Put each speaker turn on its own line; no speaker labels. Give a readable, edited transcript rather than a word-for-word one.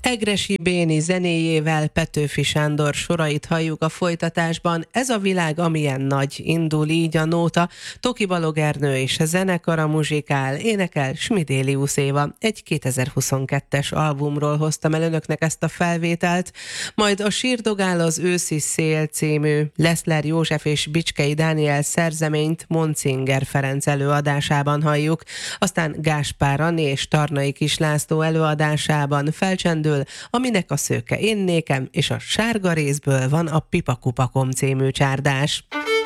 Egressy Béni zenéjével Petőfi Sándor sorait halljuk a folytatásban. Ez a világ, amilyen nagy, indul így a nóta. Toki Balog Ernő és zenekara muzsikál, énekel Schmidélius Éva. Egy 2022-es albumról hoztam el önöknek ezt a felvételt, majd a Sírdogál az őszi szél című Leszler József és Bicskei Dániel szerzeményt Monsinger Ferenc előadásában halljuk, aztán Gáspár Anni és Tarnai Kis László előadásában felcsendül Aminek a szőke én nékem, és a sárga részből van a Pipakupakom című csárdás.